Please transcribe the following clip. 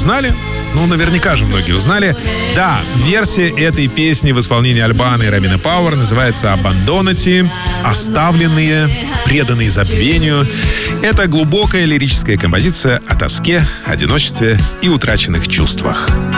узнали? Ну, наверняка же многие узнали. Да, версия этой песни в исполнении Альбано и Ромина Пауэр называется «Абандонати», «Оставленные», «Преданные забвению». Это глубокая лирическая композиция о тоске, одиночестве и утраченных чувствах.